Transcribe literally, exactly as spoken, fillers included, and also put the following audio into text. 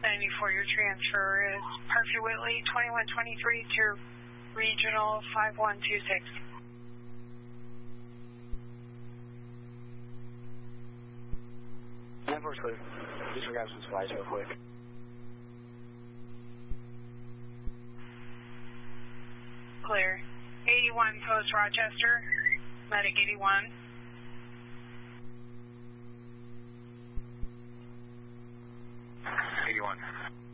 ninety-four, your transfer is Parkview Whitley, twenty-one twenty-three to Regional five one two six. ten four is clear. Just grab some supplies real quick. Clear. eighty-one Post Rochester, Medic eighty-one. eighty-one.